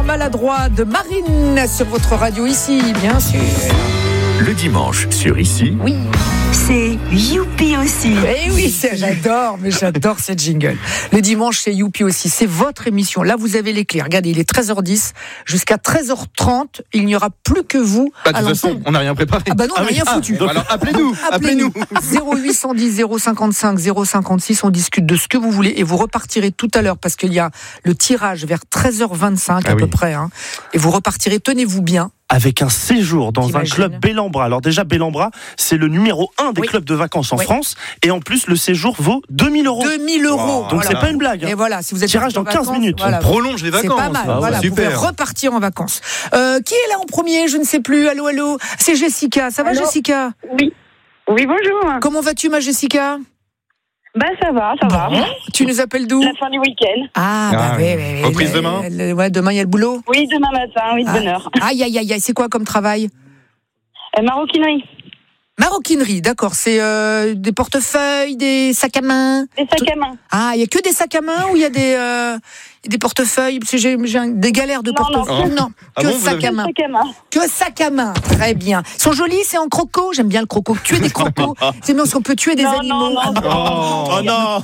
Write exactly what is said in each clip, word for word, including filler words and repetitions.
maladroit de Marine sur votre radio ici, bien sûr. Le dimanche sur Ici. Oui. C'est Youpi aussi. Eh oui, c'est, j'adore, mais j'adore cette jingle. Le dimanche, c'est Youpi aussi. C'est votre émission. Là, vous avez les clés. Regardez, il est treize heures dix. Jusqu'à treize heures trente, il n'y aura plus que vous. Bah, de toute façon, on n'a rien préparé. Ah bah non, on n'a ah, rien oui. foutu. Ah, donc, alors, appelez-nous. Appelez-nous. zéro huit cent dix zéro cinquante-cinq zéro cinquante-six. On discute de ce que vous voulez et vous repartirez tout à l'heure parce qu'il y a le tirage vers treize heures vingt-cinq ah à oui. peu près. Hein, et vous repartirez, tenez-vous bien. Avec un séjour dans T'imagines. un club Bellambra. Alors déjà, Bellambra, c'est le numéro un des oui. clubs de vacances en oui. France. Et en plus, le séjour vaut deux mille euros. deux mille euros. Wow. Donc voilà. c'est pas une blague. Hein. Et voilà, si vous êtes tirage dans quinze vacances, minutes. Voilà. On prolonge les vacances. C'est pas mal. Ah, voilà, super. Vous pouvez repartir en vacances. Euh, qui est là en premier? Je ne sais plus. Allô, allô. C'est Jessica. Ça va, allô Jessica? Oui. Oui, bonjour. Comment vas-tu, ma Jessica? Bah ça va, ça bon. va. Tu nous appelles d'où? La fin du week-end. Ah, bah ah, oui, oui, oui. Reprise le, demain le, ouais, demain, il y a le boulot? Oui, demain matin, oui, de ah. bonne heure. Aïe, aïe, aïe, aïe. C'est quoi comme travail? euh, Maroquinerie. Maroquinerie, d'accord. C'est euh, des portefeuilles, des sacs à main? Des sacs à main. Ah, il n'y a que des sacs à main ou il y a des, euh, des portefeuilles? Parce que j'ai, j'ai un, des galères de non, portefeuilles. Non, non. Ah que bon, sacs à main. Sac à main. Que sacs à main. Très bien. Ils sont jolis, c'est en croco. J'aime bien le croco. Tuer des crocos. C'est bien parce qu'on peut tuer des non, animaux. Non, non, Oh, oh non.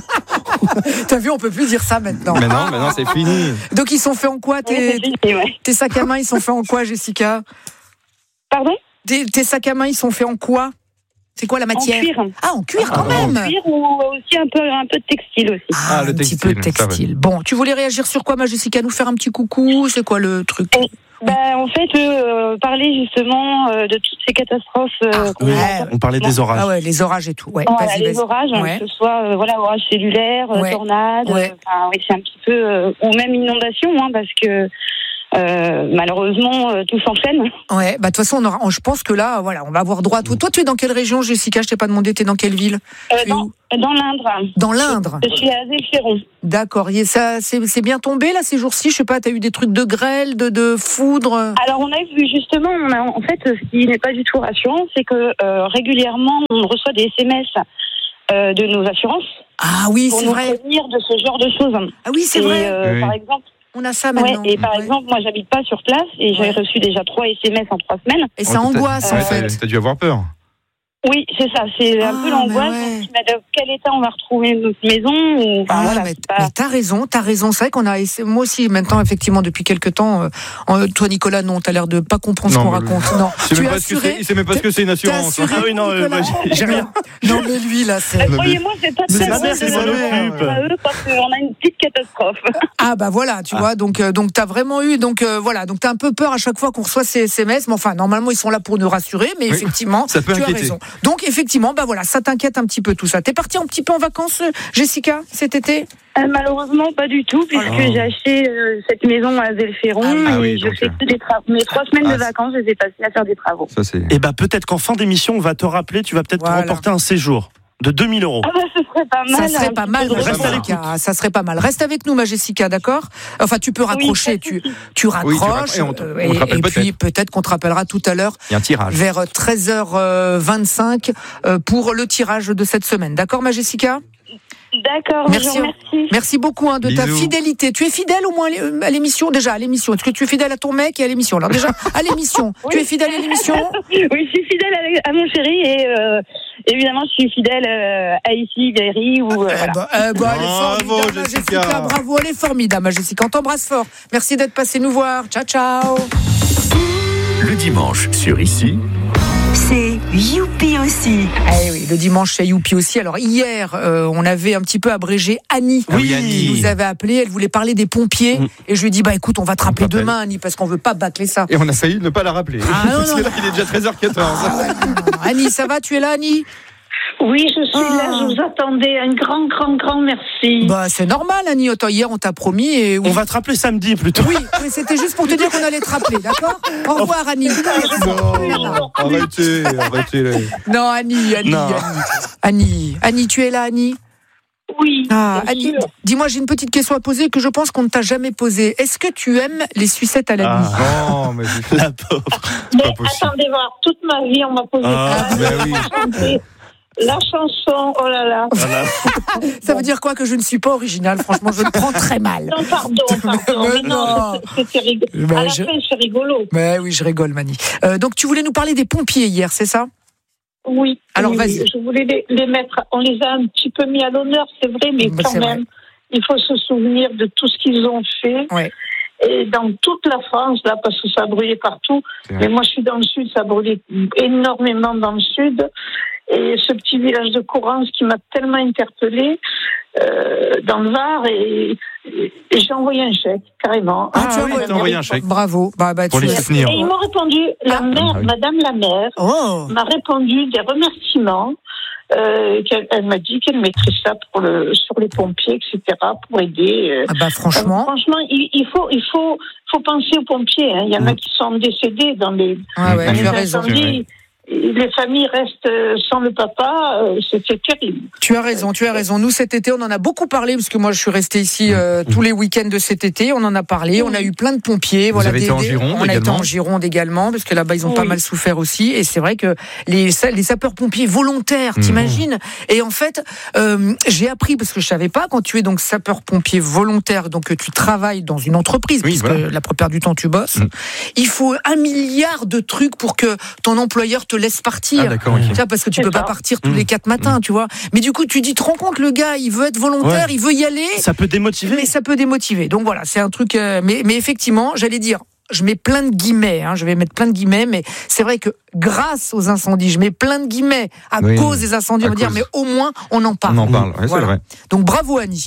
T'as vu, on peut plus dire ça maintenant. Mais non, mais non, c'est fini. Donc ils sont faits en quoi tes, oui, fini, ouais. tes sacs à main, ils sont faits en quoi, Jessica? Pardon? tes, tes sacs à main, ils sont faits en quoi? C'est quoi la matière? En cuir. Ah, en cuir quand Ah, même. En cuir ou aussi un peu, un peu de textile aussi. Ah, Ah, le un textile, petit peu de ça va. textile. Bon, tu voulais réagir sur quoi, ma Jessica? Nous faire un petit coucou? C'est quoi le truc? Et, bah, en fait, euh, parler justement euh, de toutes ces catastrophes. Euh, Ah, qu'on ouais. a. On parlait des orages. Ah ouais, les orages et tout. Ouais, Voilà, vas-y, les vas-y. orages, hein, Ouais. que ce soit euh, voilà, orages cellulaires, Ouais. tornades, Ouais. euh, enfin, oui, c'est un petit peu, euh, ou même inondation, hein, parce que euh, malheureusement euh, tout s'enchaîne. Ouais, bah de toute façon, on aura, je pense que là, voilà, on va avoir droit à tout. Toi, tu es dans quelle région, Jessica? Je t'ai pas demandé. T'es dans quelle ville? Euh, Tu es dans, où dans l'Indre. Dans l'Indre. Je suis à Zéphirons. D'accord. Et ça, c'est, c'est bien tombé là ces jours-ci. Je sais pas. T'as eu des trucs de grêle, de, de foudre? Alors on a vu justement, on a, en fait, ce qui n'est pas du tout rassurant, c'est que euh, régulièrement on reçoit des S M S euh, de nos assurances Ah oui, pour c'est nous vrai. prévenir de ce genre de choses. Ah oui, c'est et, vrai. euh, Oui. Par exemple. On a ça Ouais, maintenant. et par Ouais. exemple, moi, j'habite pas sur place et j'ai Ouais. reçu déjà trois S M S en trois semaines. Et ça Oh, t'as- angoisse ouais, en t'as- fait. T'as dû avoir peur. Oui, c'est ça, c'est Ah, un peu l'angoisse. mais ouais. Donc, mais dans quel état on va retrouver notre maison ou, enfin, Ah, voilà, mais, c'est pas- mais t'as raison, t'as raison. C'est vrai qu'on a, moi aussi maintenant effectivement depuis quelques temps. Euh, toi Nicolas, non, t'as l'air de pas comprendre ce Non, qu'on mais- raconte. Non, Il sait tu même es pas ce que assuré. c'est- il sait même pas ce que c'est une T'es assurance. assuré, Ah oui, non, euh, Nicolas moi, j'ai- j'ai rien. Non mais lui là, c'est. Euh, Croyez-moi, c'est pas C'est très ma bon mère de qui s'en le faire occupe. à eux parce qu'on a une petite catastrophe. Ah bah voilà, tu vois, donc euh, donc t'as vraiment eu, donc euh, voilà, donc t'as un peu peur à chaque fois qu'on reçoit ces S M S, mais enfin normalement ils sont là pour nous rassurer, mais Oui, effectivement, ça peut tu as inquiéter. raison. Donc effectivement, bah voilà, ça t'inquiète un petit peu tout ça. T'es parti un petit peu en vacances, Jessica, cet été? Euh, malheureusement, pas du tout, puisque Oh. j'ai acheté euh, cette maison à Zéphirons Ah oui. et Ah oui, je donc, fais euh, que des travaux. Mes trois semaines ah, de vacances, je les ai passées à faire des travaux. Ça, c'est. Et bah peut-être qu'en fin d'émission, on va te rappeler, tu vas peut-être Voilà. te remporter un séjour de deux mille euros. Ah bah, ce serait pas mal. Ça serait un pas petit mal, peu ma de Reste à repos. Jessica. Ça serait pas mal. Reste avec nous, ma Jessica, d'accord? Enfin, tu peux raccrocher, pas de tu, souci. tu Oui, tu raccroches, raccroches et on te- euh, on te et, rappelle et puis peut-être. peut-être qu'on te rappellera tout à l'heure Il y a un tirage. vers treize heures vingt-cinq euh, pour le tirage de cette semaine. D'accord, ma Jessica? D'accord, Merci. je vous remercie. Merci beaucoup hein, de ta Bisous. fidélité. Tu es fidèle au moins à l'émission déjà, à l'émission. Est-ce que tu es fidèle à ton mec et à l'émission? Alors déjà, à l'émission. Oui. Tu es fidèle à l'émission? Oui, je suis fidèle à, à mon chéri et euh, évidemment, je suis fidèle euh, à ici, Berry ou euh, Eh voilà. ben, eh ben, elle est Bravo, formidable, ma Jessica. Jessica. Bravo, elle est formidable, ma Jessica. On t'embrasse fort. Merci d'être passé nous voir. Ciao, ciao. Le dimanche sur Ici. C'est Youpi aussi. Eh oui, le dimanche chez Youpi aussi. Alors hier, euh, on avait un petit peu abrégé Annie. Ah oui, qui Annie. nous avait appelé. Elle voulait parler des pompiers. Mm. Et je lui ai dit, bah écoute, on va te rappeler t'appelle. demain, Annie, parce qu'on veut pas bâcler ça. Et on a failli ne pas la rappeler. Ah, non, Parce non, que là, non. il est déjà treize heures quatorze. Ah ouais, non, non, non. Annie, ça va? Tu es là, Annie? Oui, je suis Ah. là, je vous attendais. Un grand, grand, grand merci. Bah c'est normal, Annie. Attends, hier, on t'a promis et oui. On va te rappeler samedi plutôt. Oui, mais c'était juste pour te dire qu'on allait te rappeler, d'accord? Au revoir, Annie. Non, arrêtez, arrêtez. les- Non, Annie, Annie, Non. Annie. Annie, Annie, tu es là, Annie? Oui, Ah, bien Annie, sûr. dis-moi, j'ai une petite question à poser que je pense qu'on ne t'a jamais posée. Est-ce que tu aimes les sucettes à la nuit? Ah. Non, mais c'est La pauvre. Mais pas possible. attendez voir, toute ma vie, on m'a posé Ah, ça. ben oui. Chanter. La chanson, oh là là. Voilà. Ça veut dire quoi que je ne suis pas originale? Franchement, je le prends très mal. Non, pardon, pardon. Mais Mais non, non. c'est- c'était rigolo. Mais À la je- fin, c'est rigolo. Mais oui, je rigole, Mani. Euh, donc, tu voulais nous parler des pompiers hier, c'est ça? Oui. Alors, oui, vas-y. oui. Je voulais les, les mettre. On les a un petit peu mis à l'honneur, c'est vrai, mais Bah, quand c'est même, il faut se souvenir de tout ce qu'ils ont fait. Ouais. Et dans toute la France, là, parce que ça brûlait partout. C'est vrai. Mais moi, je suis dans le sud, ça brûlait énormément dans le sud. Et ce petit village de Corrance qui m'a tellement interpellée euh, dans le Var, et, et j'ai envoyé un chèque, carrément. Ah, Ah tu as oui, envoyé- t'as envoyé un chèque. Bravo. Bah, bah, Pour tu- les soutenir. Et ils m'ont répondu, la Ah. mère, Ah oui. Madame la maire, Oh. m'a répondu des remerciements. Euh, qu'elle, elle m'a dit qu'elle mettrait ça pour le, sur les pompiers, et cetera, pour aider. euh. Ah bah, franchement. Euh, franchement, il, il faut, il faut, faut penser aux pompiers. Hein. Il y en a Mm. qui sont décédés dans les, Ah ouais, dans tu les as raison. incendies. Les familles restent euh, sans le papa, euh, c'était terrible. Tu as raison, tu as raison. Nous, cet été, on en a beaucoup parlé, parce que moi, je suis restée ici euh, tous les week-ends de cet été. On en a parlé. On a eu plein de pompiers. Vous avez été en des- Gironde On a été également en Gironde également, parce que là-bas, ils ont pas Oui. mal souffert aussi. Et c'est vrai que les, sa- les sapeurs-pompiers volontaires, Mhm. t'imagines? Et en fait, euh, j'ai appris, parce que je savais pas, quand tu es donc sapeur-pompier volontaire, donc que tu travailles dans une entreprise, Oui, puisque voilà. la plupart du temps, tu bosses, Mhm. il faut un milliard de trucs pour que ton employeur te laisse partir. Ah, d'accord, ok. Tu vois, parce que tu C'est peux pas ça. partir tous Mmh. les quatre matins, tu vois. Mais du coup, tu dis, te rends compte, le gars, il veut être volontaire, Ouais. il veut y aller, Ça peut démotiver. mais ça peut démotiver. Donc voilà, c'est un truc. euh, mais, mais effectivement, j'allais dire, je mets plein de guillemets, hein, je vais mettre plein de guillemets, mais c'est vrai que grâce aux incendies, je mets plein de guillemets à Oui, cause des incendies, à on va dire, cause. mais au moins, on en parle. On en parle, ouais, Voilà. c'est vrai. Donc bravo, Annie.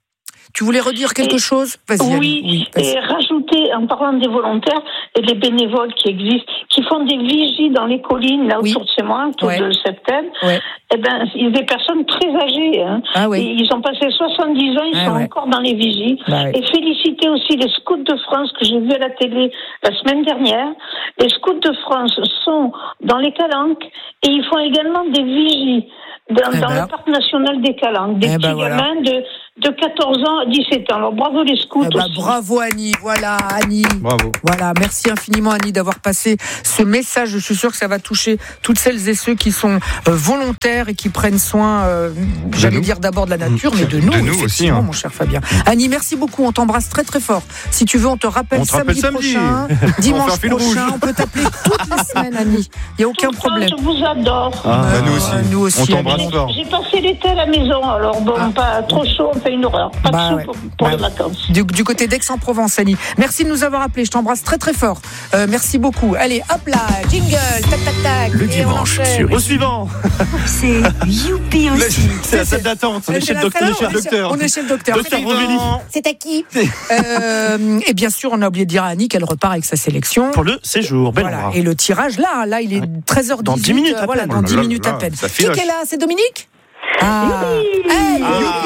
Tu voulais redire quelque Et- chose? Vas-y, Annie. Oui, Oui, vas-y. et rajouter, en parlant des volontaires et des bénévoles qui existent, qui font des vigies dans les collines, là Oui. autour de chez moi, autour Ouais. de septembre, Ouais. eh ben, il y a des personnes très âgées. Hein. Ah oui. Et ils ont passé soixante-dix ans, ils Ah sont ouais. encore dans les vigies. Bah oui. Et féliciter aussi les scouts de France que j'ai vu à la télé la semaine dernière. Les scouts de France sont dans les Calanques et ils font également des vigies dans, Eh dans ben. le parc national des Calanques. Des Eh ben petits voilà. gamins de, de quatorze ans à dix-sept ans. Alors bravo les scouts Eh ben, aussi. bravo, Annie. Voilà, Annie. Bravo. Voilà, merci infiniment Annie d'avoir passé ce message. Je suis sûre que ça va toucher toutes celles et ceux qui sont euh, volontaires et qui prennent soin, euh, j'allais nous. dire d'abord de la nature, mais de nous, De nous aussi, effectivement, hein. mon cher Fabien. Annie, merci beaucoup. On t'embrasse très très fort. Si tu veux, on te rappelle, On te rappelle samedi, samedi. prochain, On va faire dimanche fil prochain. rouge. On peut t'appeler toutes les semaines, Annie. Il n'y a aucun Tout le temps, problème. Je vous adore. Ah. Bah, nous aussi. Euh, nous aussi, On t'embrasse Annie. fort. J'ai passé l'été à la maison, alors bon, Ah. pas trop chaud, on fait une horreur. Pas Bah de sous ouais. pour, pour Bah les ouais. vacances. Du, du côté d'Aix-en-Provence, Annie. Merci de nous avoir appelés. Je t'embrasse très très fort. Euh, merci beaucoup. Allez, hop là, jingle, tac tac tac. Le Et on dimanche enchaîne. sur Au suivant. C'est youpi aussi. C'est la salle d'attente. On est chez le docteur. On est chez- On est chez le docteur. Docteur C'est Rovelli. C'est à qui euh, Et bien sûr, on a oublié de dire à Annie qu'elle repart avec sa sélection. Pour le séjour. Belle Voilà. endroit. Et le tirage, là, là, il est treize heures dix-huit. Dans dix minutes à euh, Voilà, peine. dans Oh là dix là minutes là, à peine. ça Qui filoche. est là? C'est Dominique? Ah. Hey,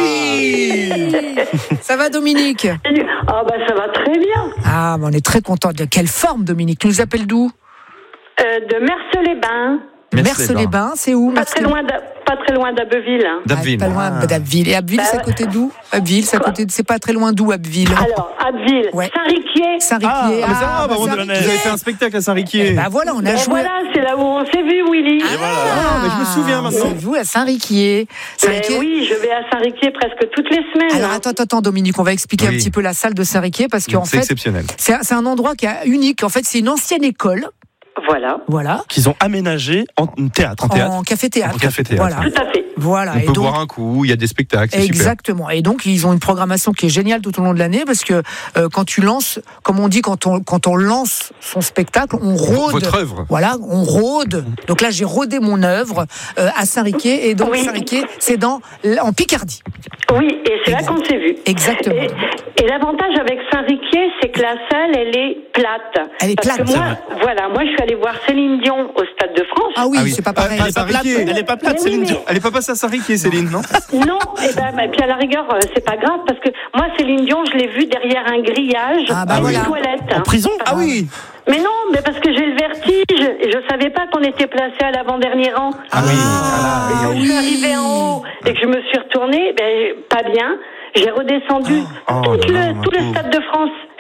youpi. Ça va, Dominique? Ah bah ça va très bien. Ah, mais on est très content. De quelle forme, Dominique? Tu nous appelles d'où? Euh, de Merce-les-Bains, Merce-les-Bains, c'est où? pas très loin, d'A- pas très loin d'Abbeville. D'Abbeville. Ah, pas loin Ah. d'Abbeville. Et Abbeville, Bah c'est à ouais. côté d'où? Abbeville, c'est à côté. C'est pas très loin d'où, Abbeville? Alors, Abbeville, Ouais. Saint-Riquier. Saint-Riquier. Ah, mais ça va, bah, bah, on Saint-Riquier. connaît. Vous avez fait un spectacle à Saint-Riquier. Eh ben voilà, on a Et joué. voilà, c'est là où on s'est vu, Willy. Et voilà. Ah, mais je me souviens maintenant. C'est vous à Saint-Riquier. Mais Saint-Riquier. oui, je vais à Saint-Riquier presque toutes les semaines. Alors attends, attends, attends, Dominique, on va expliquer un Oui. petit peu la salle de Saint-Riquier parce qu'en C'est fait, exceptionnel. c'est un, c'est un endroit qui est unique. En fait, c'est une ancienne école, Voilà, voilà, Qu'ils ont aménagé en théâtre. En théâtre. en café-théâtre. En café-théâtre. Voilà, tout à fait. voilà. On Et peut donc, boire un coup, il y a des spectacles, c'est super. exactement. Et donc, ils ont une programmation qui est géniale tout au long de l'année parce que euh, quand tu lances, comme on dit, quand on, quand on lance son spectacle, on rôde. Votre œuvre. Voilà, on rôde. Donc là, j'ai rodé mon œuvre euh, à Saint-Riquier. Et donc, Oui. Saint-Riquier, c'est dans, en Picardie. Oui, et c'est là Exact. qu'on s'est vu. Exactement. Et, et l'avantage avec Saint-Riquier, c'est que la salle, elle est plate. Elle est Parce plate, que c'est moi, voilà, moi, je suis allée voir Céline Dion au Stade de France. Ah oui, Ah oui. c'est pas pareil. Ah, Elle est pas plate. Saint-Riquier. Elle est pas plate, Mais oui, Céline mais- Dion. Elle est pas passée à Saint-Riquier, Céline, non? Non, et ben, bah, puis à la rigueur, euh, c'est pas grave parce que moi, Céline Dion, je l'ai vue derrière un grillage Ah, bah dans voilà. une toilette. En prison. Ah oui. Mais non, mais parce que j'ai le vertige et je savais pas qu'on était placé à l'avant-dernier rang. Ah oui. Ah, Et quand je suis arrivée en haut et que je me suis retournée, ben, pas bien, j'ai redescendu Oh, tout, oh là là, le, ma tout le pauvre. Stade de France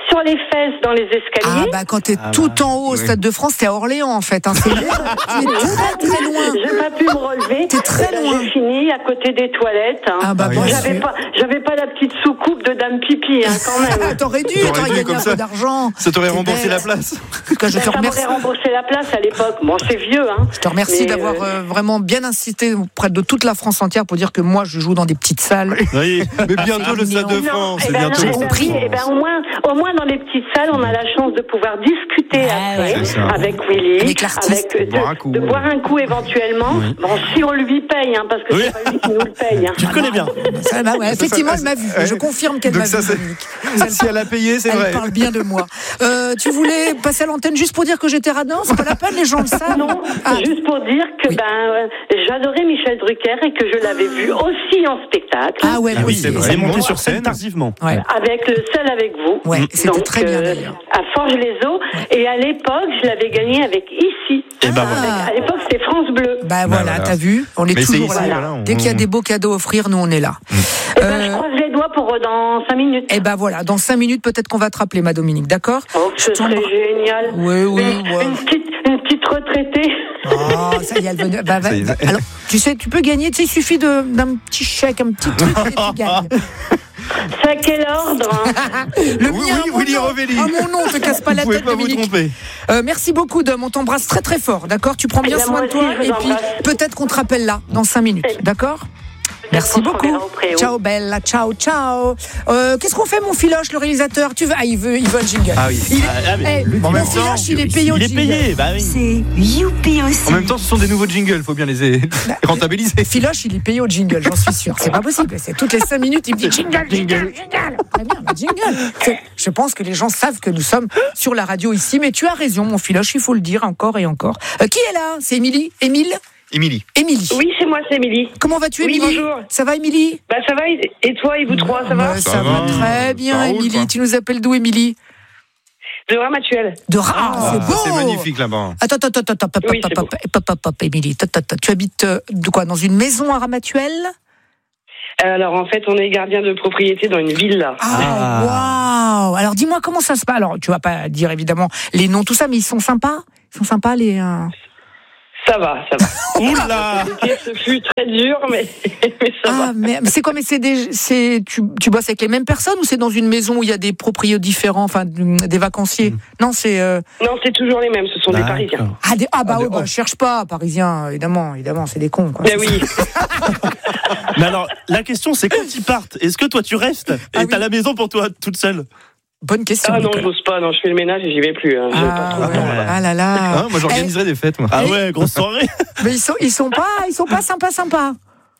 sur les fesses dans les escaliers. Ah bah quand t'es ah tout bah, en haut au oui. Stade de France, t'es à Orléans en fait. Hein. C'est loin. Tu es très très loin. J'ai pas pu me relever. T'es très Et là, loin. J'ai fini à côté des toilettes. Hein. Ah bah oui. bon, J'avais sûr. pas, j'avais pas la petite soucoupe de Dame Pipi, hein, quand même. T'aurais dû, T'aurais t'aurais dû, gagné comme un ça. peu d'argent. Ça t'aurait T'es remboursé belle. la place. En tout cas, je te Ça remercie. m'aurait remboursé la place à l'époque. Bon, c'est vieux, hein. Je te remercie Mais, d'avoir euh, euh, vraiment bien insisté auprès de toute la France entière pour dire que moi je joue dans des petites salles. Oui. Mais bientôt le Stade de Non, France. eh C'est ben bientôt non, le eh Stade ben de oui, eh ben France. au moins, au moins dans les petites salles, on a la chance de pouvoir discuter Ah après ouais. C'est ça. avec Willy, Avec l'artiste. avec, euh, de, Boire un coup. de boire un coup éventuellement. Bon, si on lui paye, hein, parce que Oui. c'est pas lui qui nous le paye. Hein. Tu le connais bien. Ça, bah ouais, effectivement, elle m'a vu. Ouais. Je confirme qu'elle Donc m'a ça, vu. c'est- Dominique. Si elle a payé, c'est Elle vrai. parle bien de moi. Euh, tu voulais passer à l'antenne juste pour dire que j'étais radin? C'est pas la peine, les gens le savent. Non, Ah, juste pour dire que Oui. ben euh, j'adorais Michel Drucker et que je l'avais vu aussi en spectacle. ah ouais, Ah oui, oui, c'est vrai. Elle est montée Bon, sur scène scène. tardivement. Ouais. Avec le seul avec vous. Ouais, c'était Donc, très bien euh, d'ailleurs. à Forges-les-Eaux. Et à l'époque, je l'avais gagné avec Ici. Et ben Ah. voilà. À l'époque, c'était France Bleu. Bah voilà, voilà. t'as vu, on est Mais c'est toujours ici, là. voilà, on- Dès qu'il y a des beaux cadeaux à offrir, nous on est là. Eh ben, je Euh, croise les doigts pour euh, dans cinq minutes. Et ben voilà, dans cinq minutes peut-être qu'on va te rappeler, ma Dominique, d'accord? Oh, ce serait génial. Oui, oui, une, ouais. une petite, une petite retraitée. Oh, ça y est, elle venait. Bah, va- Ça y est. va- alors, tu sais, tu peux gagner, tu sais, il suffit de- d'un petit chèque, un petit truc et tu gagnes. C'est à quel ordre hein Le Oui, mien, oui, à mon Willy nom. Revelli. À mon nom, te casse pas la Vous pouvez tête, pas vous Dominique. tromper. Euh, merci beaucoup, Dom. On t'embrasse très très fort, d'accord? Tu prends bien Eh ben, soin moi de toi aussi, je vous et puis embrasse. peut-être qu'on te rappelle là, dans cinq minutes, d'accord? Merci qu'on se beaucoup. reverra au préau. Ciao Bella, ciao ciao. Euh, Qu'est-ce qu'on fait, mon Filoche, le réalisateur? Tu veux Ah, il veut, il veut un jingle. Ah oui. Il est- Ah, mais- Eh, en mon même Filoche, temps, il est payé au Il est jingle. payé. Bah oui. C'est youpi aussi. En même temps, ce sont des nouveaux jingles, faut bien les les rentabiliser. Filoche, il est payé au jingle, j'en suis sûr. C'est pas possible. C'est toutes les cinq minutes, il me dit jingle, jingle, jingle. Très bien, bah, jingle. C'est- Je pense que les gens savent que nous sommes sur la radio ici, mais tu as raison, mon Filoche, il faut le dire encore et encore. Euh, qui est là? C'est Émilie? Émile? Émilie. Émilie. Oui, c'est moi, c'est Émilie. Comment vas-tu, Oui, Émilie? bonjour. Ça va, Émilie? Bah ça va, et toi, et vous trois, ça va Ouais, Ça, Ça va, va. très bien, Ça roule, Émilie. quoi. Tu nous appelles d'où, Émilie? De Ramatuel. De Reims. Ah, C'est beau. c'est magnifique là-bas. Attends, attends, attends, attends, pop, Oui, pop, c'est pop, pop, pop, pop, Émilie. Attends, attends, Tu habites euh, de quoi? Dans une maison à Ramatuel? Alors en fait, on est gardien de propriété dans une villa. Ah, waouh! Alors dis-moi comment ça se passe. Alors tu vas pas dire évidemment les noms, tout ça, mais ils sont sympas? Ils sont sympas les. euh, Ça va, ça va. Oula. L'été, ce fut très dur, mais, mais ça Ah, va. mais mais c'est quoi? Mais c'est des, c'est tu, tu bosses avec les mêmes personnes ou c'est dans une maison où il y a des proprios différents, enfin des vacanciers? Non, c'est. euh, Non, c'est toujours les mêmes, ce sont des Parisiens. Ah, des, ah bah Ah, oui, des- bah, cherche pas, Parisiens, évidemment, évidemment, c'est des cons. Quoi. Ben oui. Mais alors, la question, c'est quand ils partent, est-ce que toi tu restes et Ah t'as oui. la maison pour toi toute seule? Bonne question. Ah non, je Nicolas. bosse pas, non, je fais le ménage et j'y vais plus. Hein. Je vais pas Ah, trop de ouais. temps, là. Ah là là. Ah, moi, j'organiserais des fêtes, moi. Ah ouais, grosse soirée. Eh, mais ils sont, ils sont pas, ils sont pas sympas, sympas.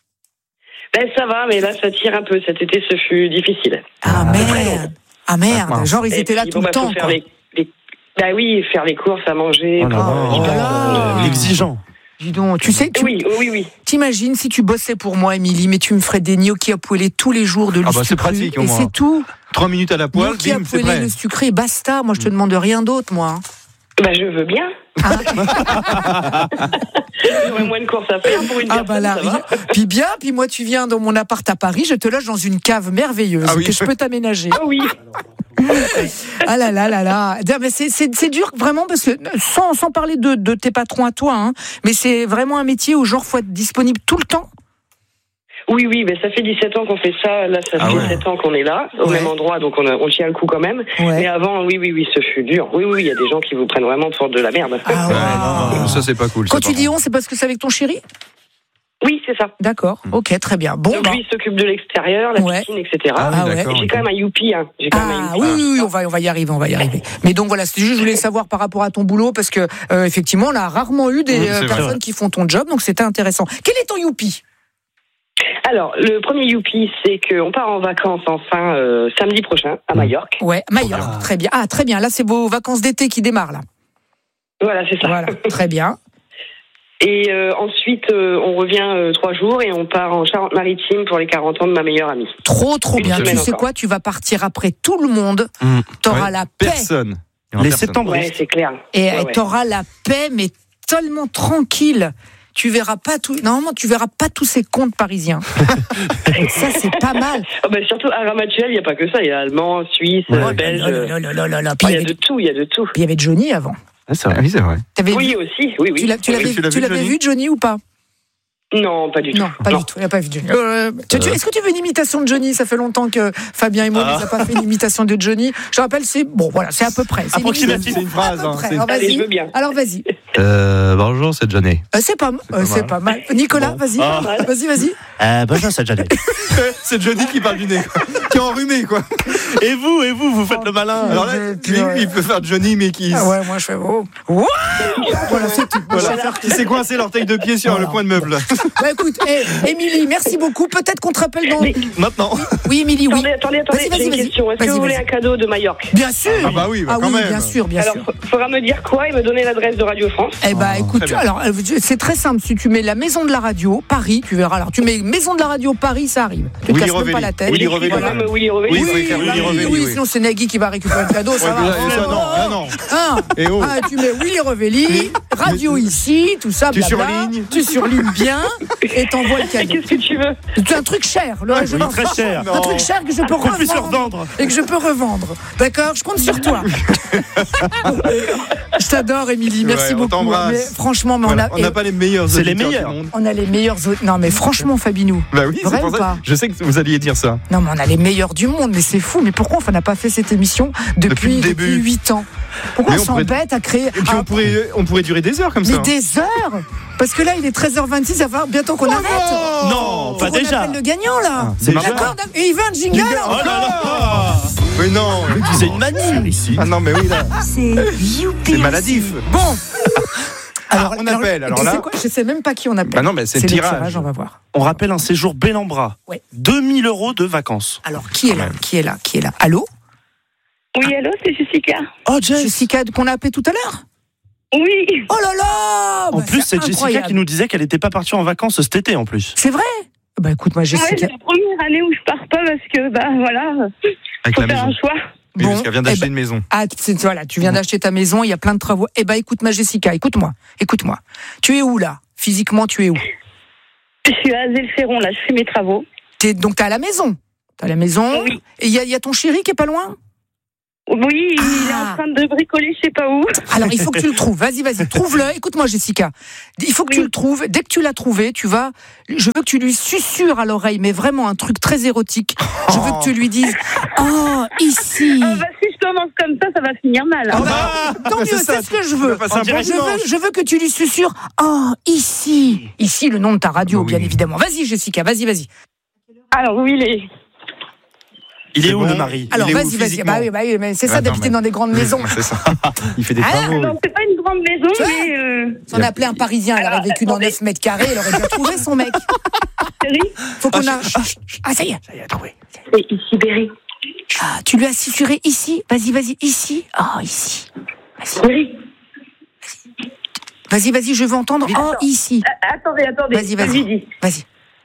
Ben ça va, mais là, ça tire un peu. Cet été, ce fut difficile. Ah merde. Ah merde. Ah, Genre ils Et étaient là puis, tout bon, le bah, faut temps. faire Quoi. les, les- Bah oui, faire les courses, à manger. Oh là pour, là. euh, Oh hyper- là là. L'exigeant. Dis donc, tu sais, tu Oui, oui, oui. t'imagines si tu bossais pour moi, Émilie, mais tu me ferais des gnocchis à poêler tous les jours de Ah bah, c'est l'ustucru, pratique, au et moins. c'est tout. Trois minutes à la poêle, Gnocchis à bim, c'est poêler, prêt. le sucré, basta. Moi, je te demande rien d'autre, moi. Bah je veux bien. J'aurais moins de courses à faire pour une Ah bah personne, là, ça va. puis bien, puis moi tu viens dans mon appart à Paris, je te loge dans une cave merveilleuse Ah oui. que je peux t'aménager. Ah oui. Ah là là là là. Mais c'est, c'est, c'est dur vraiment parce que sans, sans parler de, de tes patrons à toi, hein, mais c'est vraiment un métier où genre faut être disponible tout le temps. Oui, oui, mais ça fait dix-sept ans qu'on fait ça. Là, ça fait Ah ouais. sept ans qu'on est là, au Ouais. même endroit, donc on, a- on tient le coup quand même. Ouais. Mais avant, oui, oui, oui, ce fut dur. Oui, oui, il y a des gens qui vous prennent vraiment pour de la merde. Ah Ouais, ouais. non, ça, c'est pas cool. Quand ça, tu par dis contre. on, c'est parce que c'est avec ton chéri? Oui, c'est ça. D'accord, ok, très bien. Bon, Donc bah. lui, il s'occupe de l'extérieur, la Ouais. piscine, et cetera. Ah oui, Ah ouais. d'accord. J'ai ok. quand même un youpi, hein. J'ai quand même un Ah youpi. oui, oui, oui, on va, on va y arriver, on va y arriver. Mais donc voilà, c'est juste, je voulais savoir par rapport à ton boulot, parce que euh, effectivement, on a rarement eu des Mmh, euh, c'est vrai. personnes qui font ton job, donc c'était intéressant. Quel est ton youpi? Alors, le premier youpi, c'est qu'on part en vacances enfin euh, samedi prochain à Majorque. Ouais, Majorque, très bien. Ah, très bien. Là, c'est vos vacances d'été qui démarrent là. Voilà, c'est ça. Voilà, très bien. Et euh, ensuite, euh, on revient euh, trois jours et on part en Charente-Maritime pour les quarante ans de ma meilleure amie. Trop, trop Une bien. Tu semaine sais encore. quoi? Tu vas partir après tout le monde. Mmh. T'auras Ouais, la paix. Personne. Il y aura Les personne. septembre. Ouais, c'est clair. Et Ouais, ouais. t'auras la paix, mais tellement tranquille. tu verras pas tout. Normalement, tu verras pas tous ces contes parisiens. Ça, c'est pas mal. Oh, bah, surtout à Ramatuel, il n'y a pas que ça. Il y a allemand, suisse, Ouais. belge. Oh là là là là là. Ah, Puis il il y y a avait- de tout, il y a de tout. puis il y avait Johnny avant. Ah, c'est vrai. Oui, c'est vrai. T'avais Oui vu, aussi, oui, oui. tu l'as- tu l'avais, tu l'as tu vu, l'avais Johnny vu Johnny ou pas? Non, pas du tout. Non, pas du tout. Il n'a pas vu Johnny. Euh, tu- tu- Est-ce que tu veux une imitation de Johnny? Ça fait longtemps que Fabien et moi Ah. nous a pas fait une imitation de Johnny. Je rappelle, c'est bon, voilà, c'est à peu près. C'est une Approximatif. imitation. C'est une phrase. À peu hein, près. c'est- Alors, Allez, vas-y. je veux bien. Alors vas-y. Euh, bonjour, c'est Johnny. Euh, c'est pas, euh, c'est pas mal. Nicolas, vas-y. Ah. Vas-y, vas-y. Euh, bonjour, c'est Janet. C'est Johnny qui parle du nez, quoi. Qui est enrhumé, quoi. Et vous, et vous, vous faites le malin. Alors là, lui, il peut faire Johnny, mais qui. Ah ouais, moi je fais oh. Wow. Voilà, c'est tout. Voilà. Je vais faire- Il s'est coincé l'orteil de pied sur Voilà. le coin de meuble. Bah écoute, eh, Émilie, merci beaucoup. Peut-être qu'on te rappelle dans. Mais- Maintenant. Oui, Émilie, oui. Attendez, attendez, attendez, Vas-y, vas-y, j'ai une vas-y. question. Est-ce que Vas-y, vous voulez vas-y. un cadeau de Majorque? Bien sûr. Ah bah oui, bah ah quand oui, même. bien sûr, bien Alors, sûr. il faudra me dire quoi et me donner l'adresse de Radio France. Eh ben, écoute, très tu- bien. alors euh, c'est très simple. Si tu mets la maison de la radio Paris, tu verras. Alors tu mets maison de la radio Paris, ça arrive. Tu te Willy casses même Revelli. pas la tête. Willy Écris Revelli. quand même Willy Revelli. Oui, il faut écrire oui, Willy oui, Revelli, oui. sinon c'est Nagui qui va récupérer le cadeau, ça Ouais, va. mais là, ça, non, là, non. Hein Et oh. Ah, tu mets Willy Revelli, radio ici, tout ça, Tu blabla. surlignes. Tu surlignes bien et t'envoies le Et cadeau. qu'est-ce que tu veux? C'est un truc cher, le je Oui, pense. très cher. Un truc cher que je peux Qu'on puisse le revendre. revendre. Et que je peux revendre. D'accord? Je compte sur toi. Je t'adore, Émilie. Merci Ouais, on beaucoup. t'embrasse. Mais franchement, mais Voilà, on on a. n'a pas les meilleurs C'est les auditeurs meilleurs. du monde. On a les meilleurs. au- Non, mais franchement, Fabinou. Bah oui, c'est Vrai pour ou ça. pas Je sais que vous alliez dire ça. Non, mais on a les meilleurs du monde. Mais c'est fou. Mais pourquoi on n'a pas fait cette émission Depuis depuis, le début. depuis huit ans? Pourquoi Mais on on pourrait- s'embête à créer. Et puis un- on pourrait, on pourrait durer des heures comme Mais ça. hein. des heures? Parce que là, il est treize heures vingt-six. Ça va bientôt qu'on arrête. Non, Faut pas qu'on déjà. appelle le gagnant, là. c'est Déjà. D'accord? d'accord. Et il veut un jingle. Oh là là. Mais non, C'est une manie. ici. Ah non, mais oui, là. C'est youpi C'est aussi. maladif. Bon. Ah, on appelle, alors tu là. sais quoi? Je sais même pas qui on appelle. Bah non, mais c'est le tirage. On va voir. On rappelle un séjour Bellambra. Ouais. deux mille euros de vacances. Alors, qui est là? Qui est là? Qui est là? Allô? Oui, allô, c'est Jessica. Oh, Jess. Jessica qu'on a appelé tout à l'heure? Oui. Oh là là! En Bah, plus, c'est Jessica incroyable. qui nous disait qu'elle n'était pas partie en vacances cet été en plus. C'est vrai? Bah écoute, moi, Ouais, Jessica. c'est la première année où je pars pas parce que, bah voilà, Avec faut la faire maison. un choix. Oui, Bon, parce qu'elle vient eh d'acheter ben- une maison. Ah, c'est- voilà, tu viens d'acheter ta maison, il y a plein de travaux. Eh ben, écoute, ma Jessica, écoute-moi, écoute-moi. Tu es où là? Physiquement, tu es où? Je suis à Zélferon, là, je fais mes travaux. T'es, donc, t'es à la maison. T'es à la maison. Oui. Et il y, a- il y a ton chéri qui est pas loin? Oui, il est Ah. en train de bricoler, je sais pas où. Alors, il faut que tu le trouves. Vas-y, vas-y, trouve-le. Écoute-moi, Jessica. Il faut que tu Oui. le trouves. Dès que tu l'as trouvé, tu vas. Je veux que tu lui susurres à l'oreille, mais vraiment un truc très érotique. Je veux que tu lui dises oh, ici. Ah, bah, si je commence comme ça, ça va finir mal. Ah hein. bah, tant bah, mieux, c'est ça. c'est ce que je Tu veux. vas passer un Je bon veux, dimanche. je veux que tu lui susurres oh, ici. Ici, le nom de ta radio, Oui. bien évidemment. Vas-y, Jessica, vas-y, vas-y. Alors, oui, il est. Il est C'est où bon. le mari? Alors, Il est où vas-y, vas-y. physiquement Bah oui, bah oui, mais c'est ça Attends, d'habiter mais- dans des grandes maisons. C'est ça. Il fait des Ah, travaux. Non, c'est pas une grande maison, Tu vois mais. Euh, Si on appelait un Parisien, il aurait Alors, vécu dans attendez. neuf mètres carrés, il aurait déjà trouvé son mec. Berry. Faut qu'on a. Ah, ça y est. Et ici, Berry. Ah, tu lui as susurré ici. Vas-y, vas-y, ici. Oh, ici. Vas-y, Berry. vas-y, vas-y, je veux entendre. Oh, ici. Ah, attendez, attendez. Vas-y, vas-y. dis. Vas-y.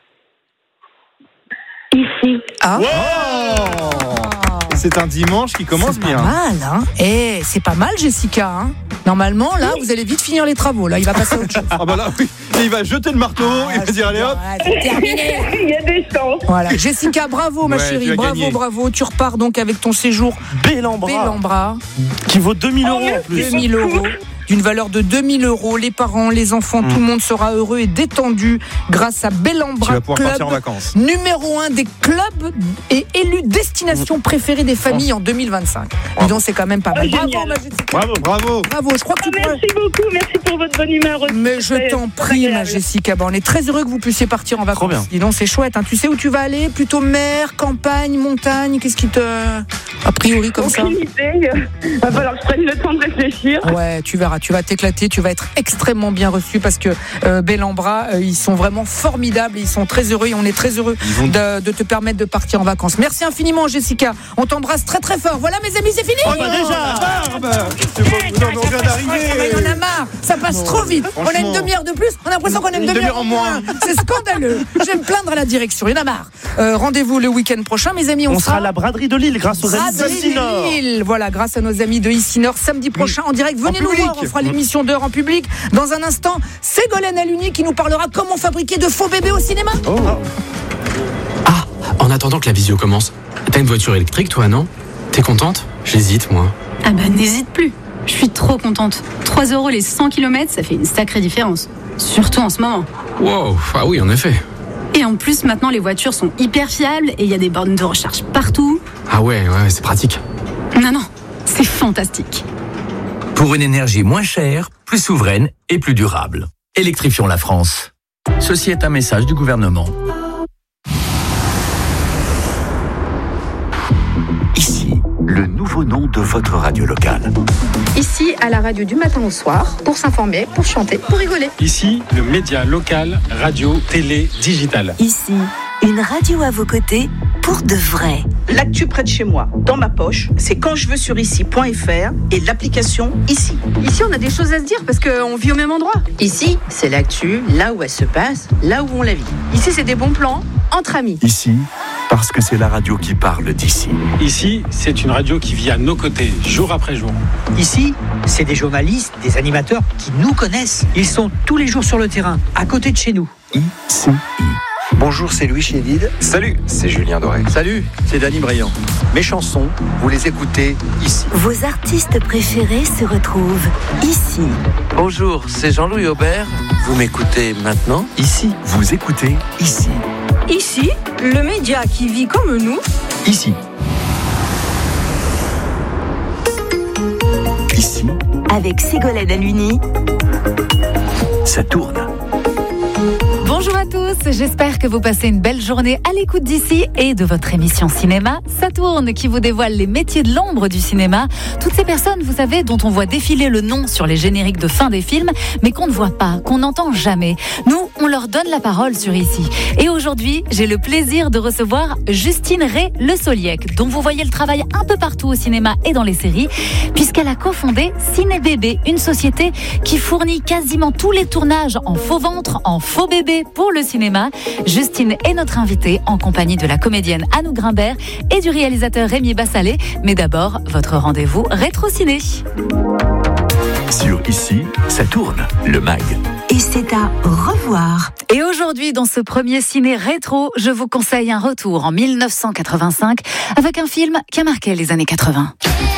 Ici. Ah. C'est un dimanche qui commence C'est pas bien. mal, hein. Eh, c'est pas mal, Jessica, hein. Normalement, là, vous allez vite finir les travaux. Là, il va passer à autre chose. Ah bah là, oui. Et il va jeter le marteau, il va dire allez hop. Ah, c'est terminé. Il y a des chances. Voilà. Jessica, bravo, ma Ouais, tu chérie. as Bravo, gagné. bravo. Tu repars donc avec ton séjour Bellambra. Bellambra. Qui vaut deux mille Oh, euros en merci. plus. deux mille euros. D'une valeur de deux mille euros. Les parents, les enfants, tout le monde sera heureux et détendu grâce à Tu Bellambra vas pouvoir Club. partir en vacances. Numéro un des clubs et élu destination préférée des familles en deux mille vingt-cinq. Dis donc, c'est quand même pas mal. Oh, Bravo, génial. ma Jessica. Bravo, bravo. Bravo. Je crois que Ah, tu pourrais. merci beaucoup, merci pour votre bonne humeur aussi. Mais je C'est t'en très prie, ma agréable. Jessica. Bah, on est très heureux que vous puissiez partir en Trop bien. vacances. Dis donc, c'est chouette. Hein. Tu sais où tu vas aller? Plutôt mer, campagne, montagne? Qu'est-ce qui te. A priori, comme ça? Aucune idée. Va falloir que je prenne le temps de réfléchir. Ouais, tu verras, tu vas t'éclater, tu vas être extrêmement bien reçu parce que euh, Bellambra, euh, ils sont vraiment formidables, et ils sont très heureux et on est très heureux vont- de, de te permettre de partir en vacances. Merci infiniment, Jessica. On t'embrasse très très fort. Voilà, mes amis, c'est fini. Oh bah déjà. bah, c'est bon, non, mais on vient d'arriver. Il y en a marre, ça passe Non, trop vite. On a une franchement. demi-heure de plus, on a l'impression qu'on a une, Une demi-heure demi-heure en en moins. moins. C'est scandaleux. Je vais me plaindre à la direction, il y en a marre. Euh, rendez-vous le week-end prochain, mes amis. On, On sera à la braderie de Lille grâce aux amis de Braderie Sinor. de Lille. Voilà, grâce à nos amis de Ici-Nord, samedi prochain en direct. Venez nous public. voir, on fera l'émission d'heure en public. Dans un instant, Ségolène Aluni qui nous parlera comment fabriquer de faux bébés au cinéma. Oh. Ah, en attendant que la visio commence, t'as une voiture électrique toi, non? T'es contente? J'hésite, moi. Ah bah n'hésite plus. Je suis trop contente. trois euros les cent kilomètres, ça fait une sacrée différence. Surtout en ce moment. Wow, ah oui, en effet. Et en plus, maintenant, les voitures sont hyper fiables et il y a des bornes de recharge partout. Ah ouais, ouais, c'est pratique. Non, non, c'est fantastique. Pour une énergie moins chère, plus souveraine et plus durable. Électrifions la France. Ceci est un message du gouvernement. Ici, le nouveau nom de votre radio locale. Ici, à la radio du matin au soir, pour s'informer, pour chanter, pour rigoler. Ici, le média local, radio, télé, digital. Ici, une radio à vos côtés pour de vrai. L'actu près de chez moi, dans ma poche, c'est quand je veux sur ici point f r et l'application Ici. Ici, on a des choses à se dire parce qu'on vit au même endroit. Ici, c'est l'actu, là où elle se passe, là où on la vit. Ici, c'est des bons plans entre amis. Ici, parce que c'est la radio qui parle d'ici. Ici, c'est une radio qui vit à nos côtés, jour après jour. Ici, c'est des journalistes, des animateurs qui nous connaissent. Ils sont tous les jours sur le terrain, à côté de chez nous. Ici. Bonjour, c'est Louis Chédid. Salut, c'est Julien Doré. Salut, c'est Dany Briand. Mes chansons, vous les écoutez ici. Vos artistes préférés se retrouvent ici. Bonjour, c'est Jean-Louis Aubert. Vous m'écoutez maintenant Ici. Vous écoutez ici. Ici, le média qui vit comme nous. Ici. Ici. Avec Ségolène Aluni. Ça tourne. Bonjour à tous, j'espère que vous passez une belle journée à l'écoute d'ici et de votre émission cinéma. Ça tourne, qui vous dévoile les métiers de l'ombre du cinéma. Toutes ces personnes, vous savez, dont on voit défiler le nom sur les génériques de fin des films, mais qu'on ne voit pas, qu'on n'entend jamais. Nous, on leur donne la parole sur Ici. Et aujourd'hui, j'ai le plaisir de recevoir Justine Ray-Le Soliec, dont vous voyez le travail un peu partout au cinéma et dans les séries, puisqu'elle a cofondé Ciné Bébé, une société qui fournit quasiment tous les tournages en faux ventre, en faux bébé pour le cinéma. Justine est notre invitée en compagnie de la comédienne Anouk Grimbert et du réalisateur Rémi Bassalet. Mais d'abord, votre rendez-vous rétro-ciné. Sur Ici, ça tourne, le mag. Et c'est à revoir. Et aujourd'hui, dans ce premier ciné rétro, je vous conseille un retour en dix-neuf cent quatre-vingt-cinq avec un film qui a marqué les années quatre-vingts.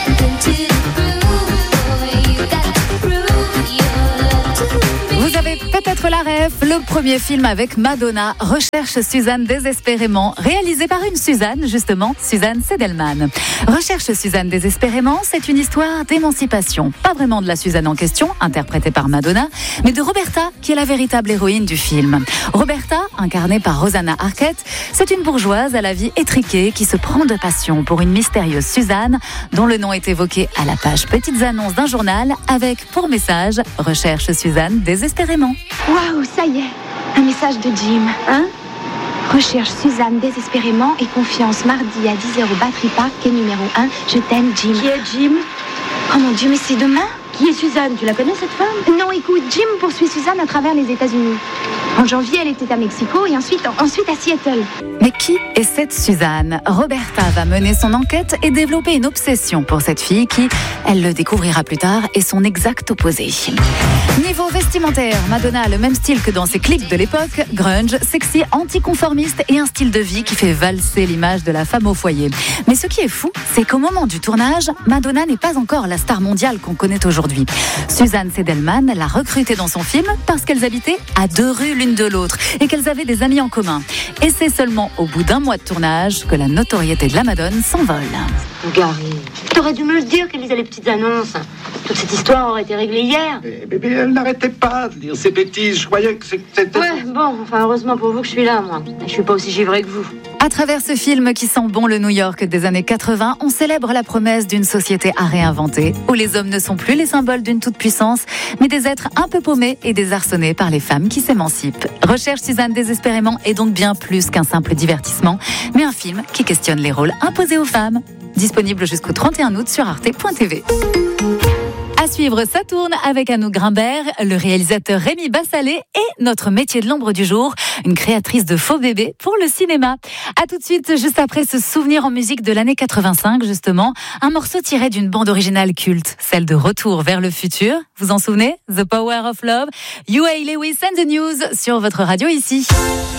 Vous avez peut-être la ref, le premier film avec Madonna, Recherche Suzanne désespérément, réalisé par une Suzanne, justement, Suzanne Sedelman. Recherche Suzanne désespérément, c'est une histoire d'émancipation. Pas vraiment de la Suzanne en question, interprétée par Madonna, mais de Roberta, qui est la véritable héroïne du film. Roberta, incarnée par Rosanna Arquette, c'est une bourgeoise à la vie étriquée qui se prend de passion pour une mystérieuse Suzanne, dont le nom est évoqué à la page Petites annonces d'un journal, avec pour message Recherche Suzanne désespérément. Waouh, ça y est, un message de Jim. Hein? Recherche Suzanne désespérément et confiance mardi à dix heures au Battery Park, quai numéro un. Je t'aime, Jim. Qui est Jim? Oh mon Dieu, mais c'est demain? Qui est Suzanne? Tu la connais, cette femme? Non, écoute, Jim poursuit Suzanne à travers les États-Unis. En janvier, elle était à Mexico et ensuite, ensuite à Seattle. Mais qui est cette Suzanne? Roberta va mener son enquête et développer une obsession pour cette fille qui, elle le découvrira plus tard, est son exact opposé. Niveau vestimentaire, Madonna a le même style que dans ses clips de l'époque, grunge, sexy, anticonformiste et un style de vie qui fait valser l'image de la femme au foyer. Mais ce qui est fou, c'est qu'au moment du tournage, Madonna n'est pas encore la star mondiale qu'on connaît aujourd'hui. Suzanne Sedelman l'a recrutée dans son film parce qu'elles habitaient à deux rues l'une de l'autre et qu'elles avaient des amis en commun. Et c'est seulement au bout d'un mois de tournage que la notoriété de la Madone s'envole. Gary, t'aurais dû me le dire qu'elle lisait les petites annonces. Toute cette histoire aurait été réglée hier. Mais, mais elle n'arrêtait pas de dire ces bêtises. Je croyais que c'était... Ouais, bon, enfin, heureusement pour vous que je suis là, moi. Je suis pas aussi givrée que vous. À travers ce film qui sent bon le New York des années quatre-vingts, on célèbre la promesse d'une société à réinventer, où les hommes ne sont plus les symboles d'une toute-puissance, mais des êtres un peu paumés et désarçonnés par les femmes qui s'émancipent. Recherche Suzanne désespérément est donc bien plus qu'un simple divertissement, mais un film qui questionne les rôles imposés aux femmes. disponible jusqu'au trente et un août sur arte point t v. À suivre, ça tourne avec Anouk Grimbert, le réalisateur Rémi Bassalé et notre métier de l'ombre du jour, une créatrice de faux bébés pour le cinéma. À tout de suite, juste après ce souvenir en musique de l'année quatre-vingt-cinq, justement, un morceau tiré d'une bande originale culte, celle de Retour vers le futur. Vous en souvenez? The Power of Love, Huey Lewis and the News sur votre radio ici.